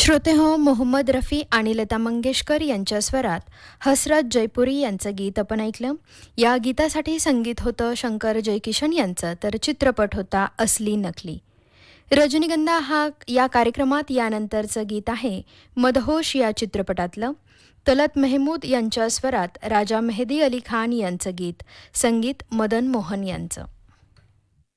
श्रोते हो, मोहम्मद रफी आणि लता मंगेशकर यांच्या स्वरात हसरत जयपुरी यांचं गीत आपण ऐकलं. या गीतासाठी संगीत होतं शंकर जयकिशन यांचं, तर चित्रपट होता असली नकली. रजनीगंधा या कार्यक्रमात यानंतरचं गीत आहे मदहोश या चित्रपटातलं. तलत मेहमूद यांच्या स्वरात राजा मेहदी अली खान यांचं गीत, संगीत मदन मोहन यांचं.